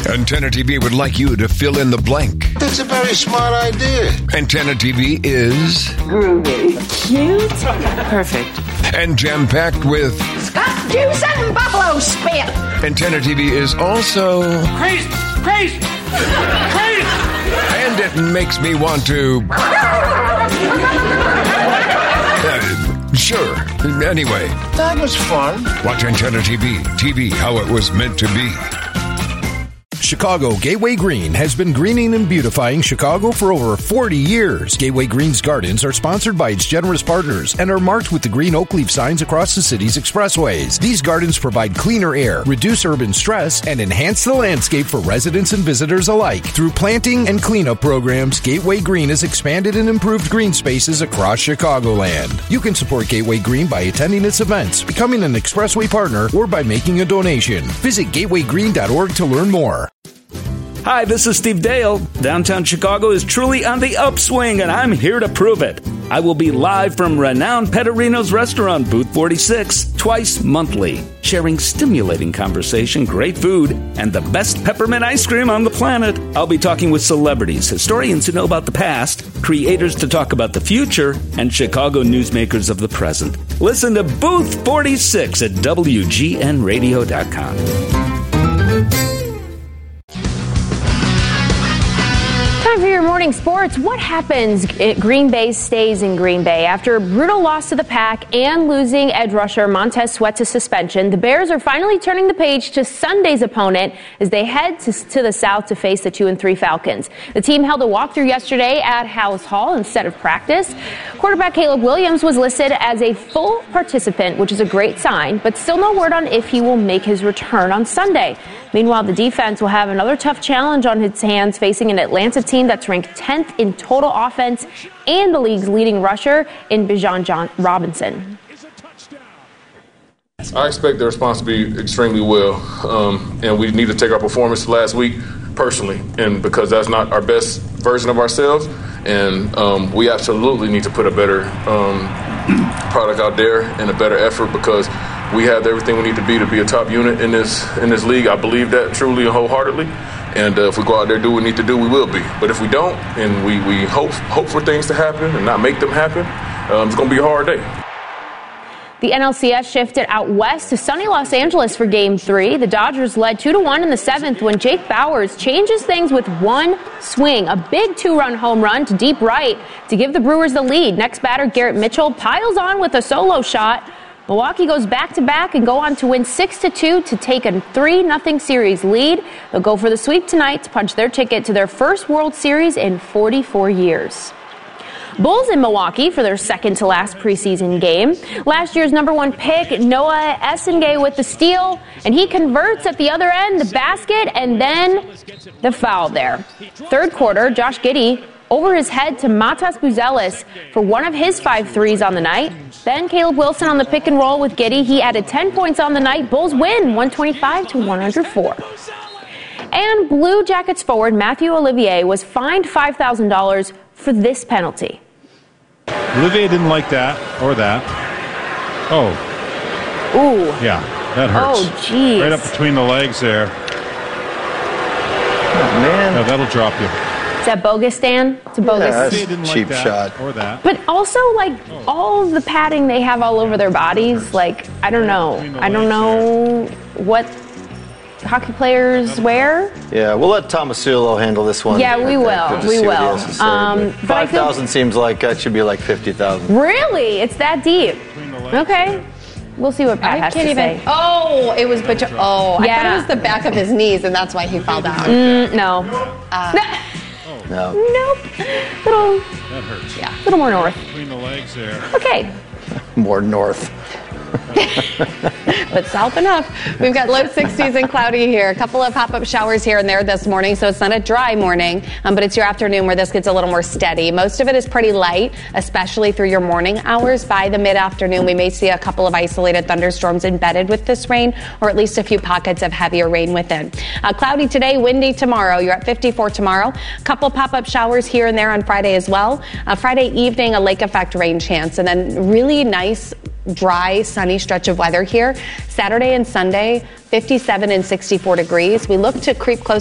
Antenna TV would like you to fill in the blank. That's a very smart idea. Antenna TV is groovy, cute, perfect, and jam-packed with Scott juice and buffalo spit. Antenna TV is also crazy. And it makes me want to sure. Anyway, that was fun. Watch Antenna TV. TV how it was meant to be. Chicago Gateway Green has been greening and beautifying Chicago for over 40 years. Gateway Green's gardens are sponsored by its generous partners and are marked with the green oak leaf signs across the city's expressways. These gardens provide cleaner air, reduce urban stress, and enhance the landscape for residents and visitors alike. Through planting and cleanup programs, Gateway Green has expanded and improved green spaces across Chicagoland. You can support Gateway Green by attending its events, becoming an expressway partner, or by making a donation. Visit gatewaygreen.org to learn more. Hi, this is Steve Dale. Downtown Chicago is truly on the upswing, and I'm here to prove it. I will be live from renowned Petterino's restaurant, Booth 46, twice monthly, sharing stimulating conversation, great food, and the best peppermint ice cream on the planet. I'll be talking with celebrities, historians who know about the past, creators to talk about the future, and Chicago newsmakers of the present. Listen to Booth 46 at WGNradio.com. Time for your morning sports. What happens if Green Bay stays in Green Bay? After a brutal loss to the Pack and losing edge rusher Montez Sweat to suspension, the Bears are finally turning the page to Sunday's opponent as they head to the South to face the 2-3 Falcons. The team held a walkthrough yesterday at House Hall instead of practice. Quarterback Caleb Williams was listed as a full participant, which is a great sign, but still no word on if he will make his return on Sunday. Meanwhile, the defense will have another tough challenge on its hands facing an Atlanta team that's ranked 10th in total offense and the league's leading rusher in Bijan Robinson. I expect the response to be extremely well, and we need to take our performance last week personally, and because that's not our best version of ourselves, and we absolutely need to put a better product out there and a better effort because we have everything we need to be a top unit in this league. I believe that truly and wholeheartedly. And if we go out there and do what we need to do, we will be. But if we don't, and we hope for things to happen and not make them happen, it's going to be a hard day. The NLCS shifted out west to sunny Los Angeles for Game 3. The Dodgers led 2-1 in the 7th when Jake Bauers changes things with one swing. A big 2-run home run to deep right to give the Brewers the lead. Next batter, Garrett Mitchell, piles on with a solo shot. Milwaukee goes back-to-back and go on to win 6-2 to take a 3-0 series lead. They'll go for the sweep tonight to punch their ticket to their first World Series in 44 years. Bulls in Milwaukee for their second-to-last preseason game. Last year's number 1 pick, Noah Essengay with the steal, and he converts at the other end, the basket, and then the foul there. Third quarter, Josh Giddey over his head to Matas Buzelis for one of his 5 threes on the night. Then Caleb Wilson on the pick and roll with Giddey. He added 10 points on the night. Bulls win 125-104. And Blue Jackets forward Matthew Olivier was fined $5,000 for this penalty. Olivier didn't like that or that. Oh. Ooh. Yeah, that hurts. Oh, geez. Right up between the legs there. Oh, man. No, that'll drop you. Is that bogus, Dan? It's a bogus. Yeah, that's cheap shot. Or that. But also, like, all of the padding they have all over their bodies, like, I don't know. I don't know what hockey players wear. Yeah, we'll let Tomasulo handle this one. Yeah, we will. We will. 5,000 seems like that should be like 50,000. Really? It's that deep? Okay. We'll see what Pat has to say. Oh, it was I Yeah. thought it was the back of his knees, and that's why he fell down. No. No. Nope. Little. That hurts. Yeah. A little more north. Between the legs there. Okay. More north. But south enough. We've got low 60s and cloudy here. A couple of pop-up showers here and there this morning, so it's not a dry morning, but it's your afternoon where this gets a little more steady. Most of it is pretty light, especially through your morning hours. By the mid-afternoon, we may see a couple of isolated thunderstorms embedded with this rain, or at least a few pockets of heavier rain within. Cloudy today, windy tomorrow. You're at 54 tomorrow. A couple pop-up showers here and there on Friday as well. Friday evening, a lake effect rain chance, and then really nice dry, sunny stretch of weather here. Saturday and Sunday, 57 and 64 degrees. We look to creep close